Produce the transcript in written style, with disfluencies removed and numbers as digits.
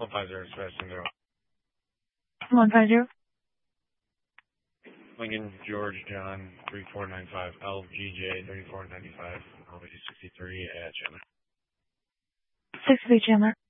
150 Sebastian Road. 150. Lincoln George John 3495 LGJ 3495 LG 63 at Chandler. 63 Chandler.